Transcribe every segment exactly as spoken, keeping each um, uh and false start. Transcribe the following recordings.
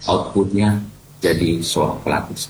outputnya jadi seorang pelatih.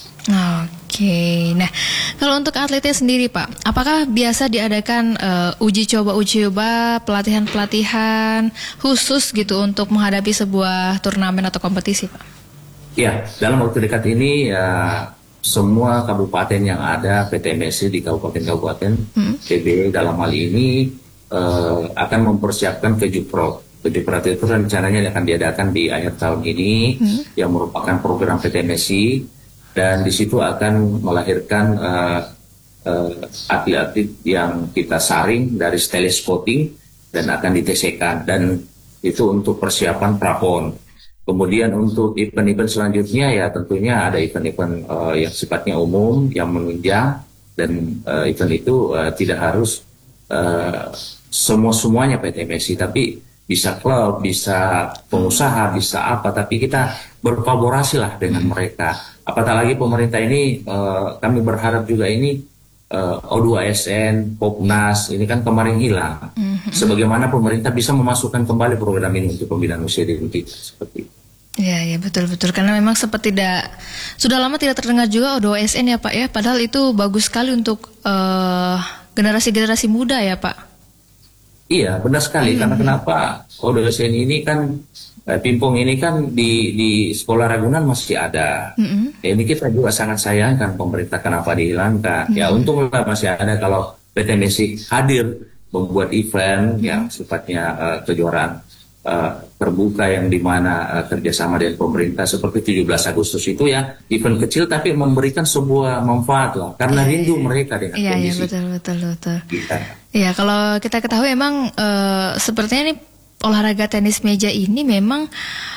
Oke, nah kalau untuk atletnya sendiri Pak, apakah biasa diadakan uh, uji coba uji coba pelatihan-pelatihan khusus gitu untuk menghadapi sebuah turnamen atau kompetisi Pak? Ya, dalam waktu dekat ini ya semua kabupaten yang ada P T M S I di kabupaten-kabupaten hmm. P B dalam hal ini uh, akan mempersiapkan ke Jupro. Jupro itu rencananya akan diadakan di akhir tahun ini hmm. yang merupakan program P T M S I. Dan di situ akan melahirkan uh, uh, atlet-atlet yang kita saring dari style scouting dan akan ditesekan, dan itu untuk persiapan prapon. Kemudian untuk event-event selanjutnya ya tentunya ada event-event uh, yang sifatnya umum yang menunjang, dan uh, event itu uh, tidak harus uh, semua-semuanya P T M S I, tapi bisa klub, bisa pengusaha, bisa apa, tapi kita berkolaborasi lah dengan mereka. Apatah lagi pemerintah ini, uh, kami berharap juga ini uh, O dua S N, Popnas, ini kan kemarin hilang. Mm-hmm. Sebagaimana pemerintah bisa memasukkan kembali program ini untuk pembinaan usia dini kita, seperti itu. Ya, ya betul-betul. Karena memang seperti tidak, sudah lama tidak terdengar juga O dua S N ya Pak ya. Padahal itu bagus sekali untuk uh, generasi-generasi muda ya Pak. Iya, benar sekali. Mm-hmm. Karena kenapa O dua S N ini kan, eh, Pimpong ini kan di di sekolah Ragunan masih ada. Mm-hmm. Ya, ini kita juga sangat sayangkan pemerintah kenapa dihilangkan. Mm-hmm. Ya untunglah masih ada kalau P T M S I hadir membuat event mm-hmm. yang sifatnya uh, kejuaraan uh, terbuka yang dimana uh, kerjasama dengan pemerintah seperti tujuh belas Agustus itu ya event kecil tapi memberikan sebuah manfaat lah karena yeah, rindu mereka dengan yeah, kondisi. Iya, betul betul betul. Kita. Iya, kalau kita ketahui emang uh, sepertinya nih olahraga tenis meja ini memang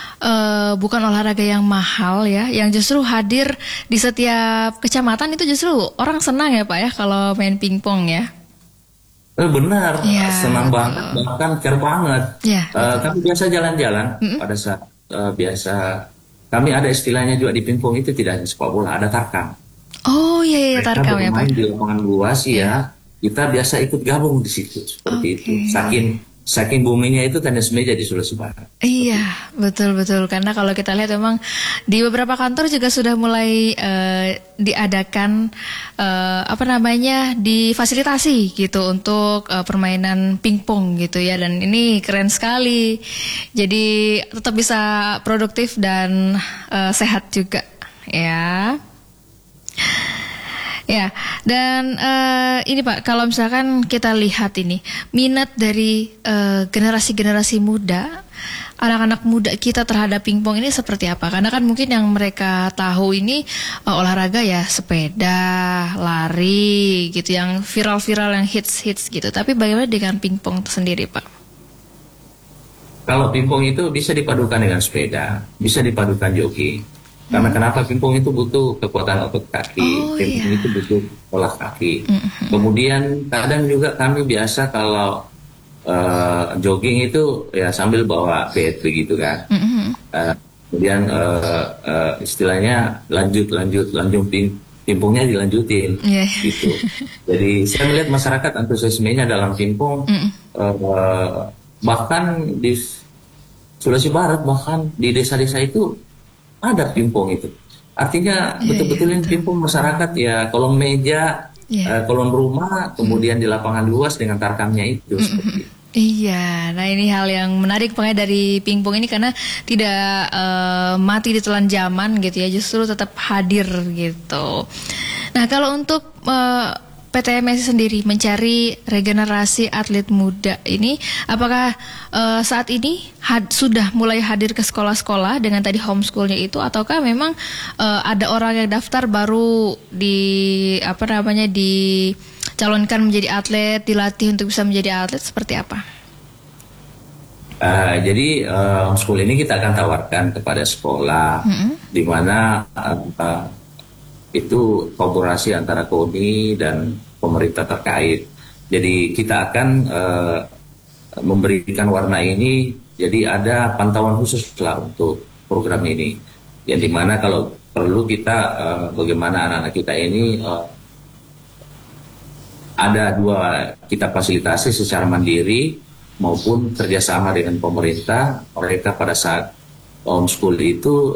uh, bukan olahraga yang mahal ya, yang justru hadir di setiap kecamatan itu justru orang senang ya Pak ya kalau main pingpong ya. Eh, benar, ya, senang betul. banget, bahkan care banget. Ya, uh, kami biasa jalan-jalan mm-hmm. pada saat uh, biasa kami ada istilahnya juga di pingpong itu tidak hanya sepak bola, ada tarkam. Oh iya, iya tarkam ya Pak. Mereka bermain di lapangan luas ya. ya. Kita biasa ikut gabung di situ seperti okay. itu. Saking saking boomingnya itu tenis meja di Sulawesi Barat. Iya, betul-betul. Karena kalau kita lihat memang di beberapa kantor juga sudah mulai uh, diadakan uh, apa namanya difasilitasi gitu untuk uh, permainan pingpong gitu ya. Dan ini keren sekali. Jadi tetap bisa produktif dan uh, sehat juga ya. Ya, dan uh, ini Pak, kalau misalkan kita lihat ini minat dari uh, generasi-generasi muda, anak-anak muda kita terhadap pingpong ini seperti apa? Karena kan mungkin yang mereka tahu ini uh, olahraga ya sepeda, lari gitu, yang viral-viral, yang hits-hits gitu. Tapi bagaimana dengan pingpong itu sendiri Pak? Kalau pingpong itu bisa dipadukan dengan sepeda, bisa dipadukan jogging. Karena kenapa pingpong itu butuh kekuatan otot kaki, oh, pingpong iya. itu butuh olah kaki. Mm-hmm. Kemudian kadang juga kami biasa kalau uh, jogging itu ya sambil bawa pet begitu kan. Mm-hmm. Uh, kemudian uh, uh, istilahnya lanjut lanjut lanjut ping, pingpongnya dilanjutin yeah. gitu. Jadi saya melihat masyarakat antusiasmenya dalam pingpong mm-hmm. uh, bahkan di Sulawesi Barat, bahkan di desa-desa itu ada pingpong itu. Artinya yeah, betul-betul yeah, pingpong masyarakat ya kolong meja, yeah. uh, kolong rumah, kemudian mm. di lapangan luas dengan tarkamnya itu. Mm-hmm. Seperti itu. Iya, nah ini hal yang menarik pokoknya dari pingpong ini karena tidak uh, mati di telan zaman gitu ya, justru tetap hadir gitu. Nah kalau untuk uh, P T M S I sendiri mencari regenerasi atlet muda ini, apakah uh, saat ini had, sudah mulai hadir ke sekolah-sekolah dengan tadi homeschoolnya itu, ataukah memang uh, ada orang yang daftar baru di apa namanya dicalonkan menjadi atlet, dilatih untuk bisa menjadi atlet, seperti apa? Uh, jadi uh, homeschool ini kita akan tawarkan kepada sekolah, mm-hmm. di mana uh, uh, itu kolaborasi antara K O N I dan pemerintah terkait. Jadi kita akan uh, memberikan warna ini. Jadi ada pantauan khusus lah untuk program ini. Yang dimana kalau perlu kita uh, bagaimana anak-anak kita ini uh, ada dua, kita fasilitasi secara mandiri maupun kerjasama dengan pemerintah. Mereka pada saat homeschool itu